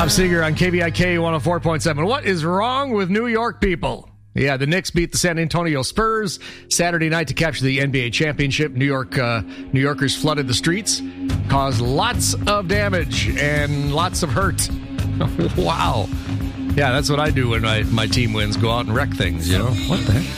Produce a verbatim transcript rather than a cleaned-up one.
Bob Seger on K V I K one oh four point seven. What is wrong with New York people? Yeah, the Knicks beat the San Antonio Spurs Saturday night to capture the N B A championship. New York, uh, New Yorkers flooded the streets, caused lots of damage and lots of hurt. Wow. Yeah, that's what I do when my, my team wins, go out and wreck things, you know? What the heck?